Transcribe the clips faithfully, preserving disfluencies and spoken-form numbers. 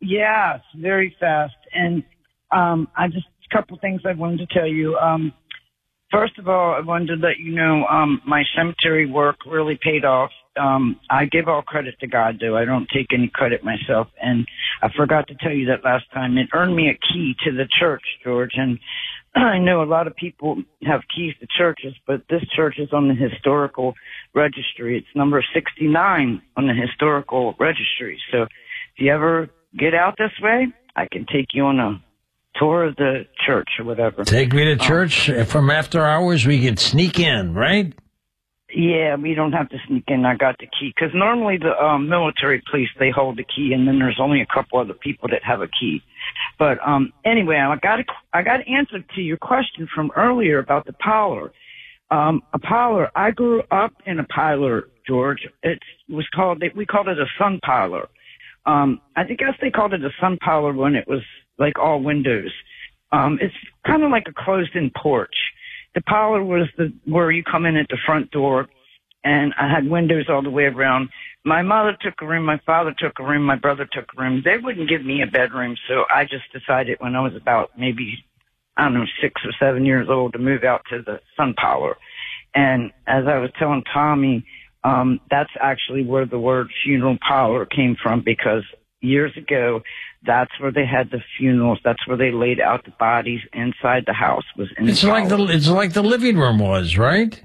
Yes, very fast. And um, I just a couple things I wanted to tell you. Um, first of all, I wanted to let you know um, my cemetery work really paid off. Um, I give all credit to God, though. I don't take any credit myself. And I forgot to tell you that last time. It earned me a key to the church, George. And I know a lot of people have keys to churches, but this church is on the historical registry. It's number sixty-nine on the historical registry. So if you ever get out this way, I can take you on a tour of the church or whatever. Take me to church um, from after hours. We could sneak in, right? Yeah, we don't have to sneak in. I got the key. Because normally the um, military police, they hold the key, and then there's only a couple other people that have a key. But um, anyway, I got a, I got an answer to your question from earlier about the parlor. Um, a parlor, I grew up in a parlor, George. It was called, we called it a sun parlor. Um, I think guess they called it a sun parlor when it was like all windows. Um, it's kind of like a closed-in porch. The parlor was the where you come in at the front door, and I had windows all the way around. My mother took a room, my father took a room, my brother took a room. They wouldn't give me a bedroom, so I just decided when I was about maybe, I don't know, six or seven years old to move out to the sun parlor. And as I was telling Tommy, um, that's actually where the word funeral parlor came from, because years ago, that's where they had the funerals. That's where they laid out the bodies inside the house. Was in it's the like the it's like the living room was, right?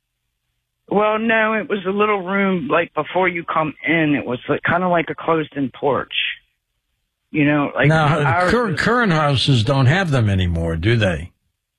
Well, no, it was a little room. Like before you come in, it was like, kind of like a closed-in porch. You know, like now cur- was, current houses don't have them anymore, do they?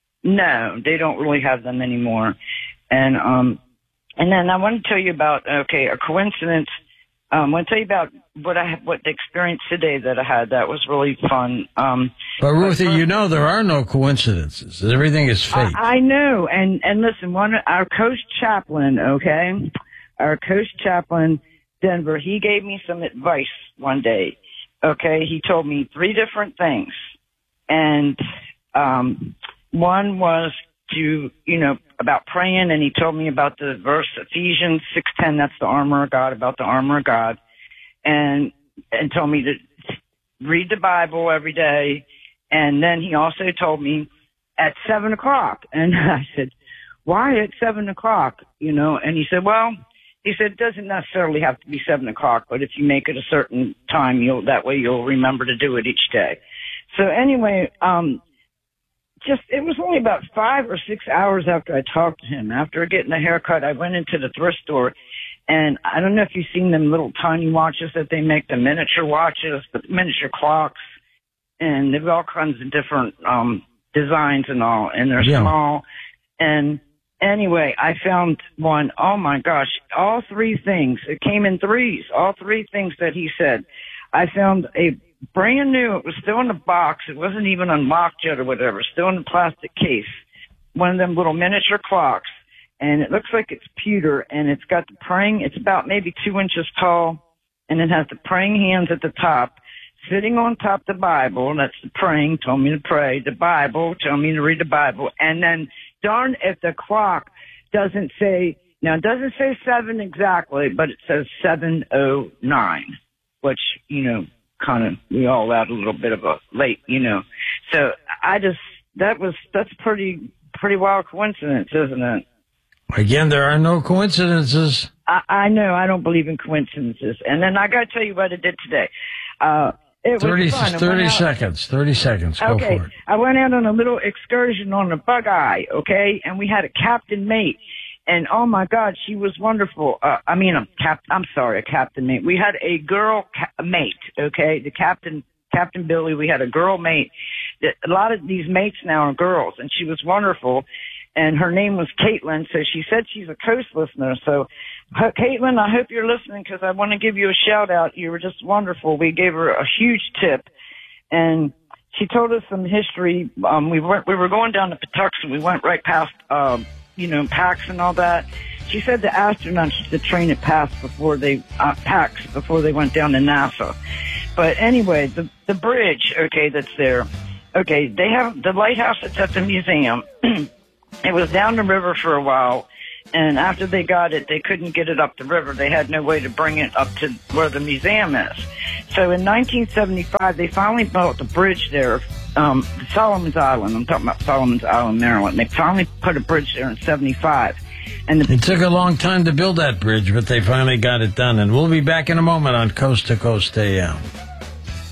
No, they don't really have them anymore. And um, and then I want to tell you about okay, a coincidence. Um, I want to tell you about what I what the experience today that I had. That was really fun. Um, but Ruthie, but, you know there are no coincidences. Everything is fate. I, I know, and and listen, one our coach chaplain, okay, our coach chaplain, Denver. He gave me some advice one day. Okay, he told me three different things, and um, one was to you know about praying, and he told me about the verse Ephesians six ten. That's the armor of God, about the armor of God, and and told me to read the Bible every day. And then he also told me at seven o'clock, and I said, why at seven o'clock? You know, and he said, well, he said it doesn't necessarily have to be seven o'clock, but if you make it a certain time, you'll that way you'll remember to do it each day. So anyway, um. Just, it was only about five or six hours after I talked to him. After getting a haircut, I went into the thrift store, and I don't know if you've seen them little tiny watches that they make, the miniature watches, the miniature clocks, and they've all kinds of different um designs and all, and they're yeah. small. And anyway, I found one, oh my gosh, all three things. It came in threes, all three things that he said. I found a brand new, it was still in the box. It wasn't even unlocked yet or whatever, still in the plastic case. One of them little miniature clocks. And it looks like it's pewter, and it's got the praying, it's about maybe two inches tall, and it has the praying hands at the top. Sitting on top of the Bible, that's the praying, told me to pray. The Bible, told me to read the Bible. And then, darn if the clock doesn't say, now it doesn't say seven exactly, but it says seven oh nine, which, you know, kind of, we all had a little bit of a late, you know. So I just, that was, that's pretty, pretty wild coincidence, isn't it? Again, there are no coincidences. I, I know, I don't believe in coincidences. And then I got to tell you what I did today. Uh, it thirty, was fun. thirty seconds, thirty seconds, go okay. for it. I went out on a little excursion on a bug eye, okay, and we had a captain mate. And oh my God, she was wonderful. Uh, I mean, a cap, I'm sorry, a captain mate. We had a girl ca- mate, okay? The captain, Captain Billy, we had a girl mate. A lot of these mates now are girls, and she was wonderful. And her name was Caitlin, so she said she's a Coast listener. So, uh, Caitlin, I hope you're listening, because I want to give you a shout out. You were just wonderful. We gave her a huge tip, and she told us some history. Um, we went, we were going down to Patuxent. We went right past, um, you know, Pax and all that. She said the astronauts used to train at Pax before they, uh, Pax before they went down to NASA. But anyway, the, the bridge, okay, that's there. Okay, they have the lighthouse that's at the museum. It was down the river for a while. And after they got it, they couldn't get it up the river. They had no way to bring it up to where the museum is. So in nineteen seventy-five, they finally built a bridge there, um, Solomon's Island. I'm talking about Solomon's Island, Maryland. They finally put a bridge there in seventy-five. And the- it took a long time to build that bridge, but they finally got it done. And we'll be back in a moment on Coast to Coast A M.